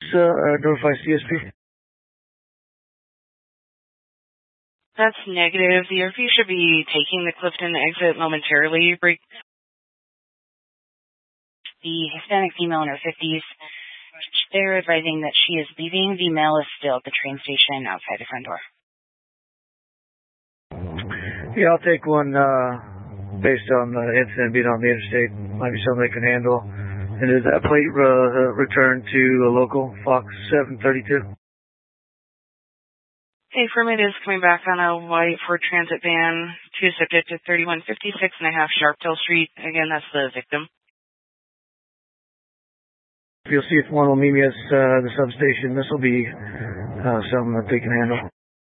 notify CSP? That's negative. The RV should be taking the Clifton exit momentarily. The Hispanic female in her 50s, they're advising that she is leaving. The male is still at the train station outside the front door. Yeah, I'll take one based on the incident being on the interstate. Might be something they can handle. And is that plate returned to a local, Fox 732? Okay, Affirmative is coming back on a white Ford Transit van to subject to 3156.5 Sharptail Street. Again, that's the victim. If you'll see if one will meet me at the substation, this will be something that they can handle.